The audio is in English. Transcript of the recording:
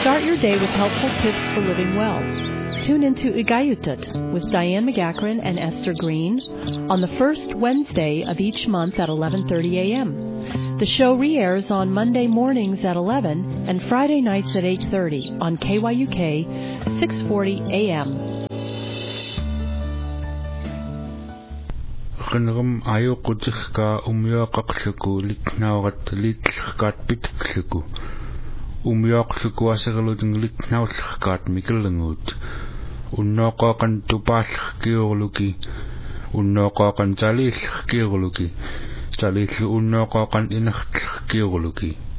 Start your day with helpful tips for living well. Tune into Igayutut with Diane McGachran and Esther Green on the first Wednesday of each month at 11:30 a.m. The show re-airs on Monday mornings at 11 and Friday nights at 8:30 on KYUK 640 a.m. Qinrum ayuqutiqqa umyoqaqluku litnaurat litlqaat pitkluku umyoqluku aserluting litnaulqaat mikelngut unnoqaqan tupaalqkiurluki unnoqaqan talilqkiurluki talillu unnoqaqan inertlqkiurluki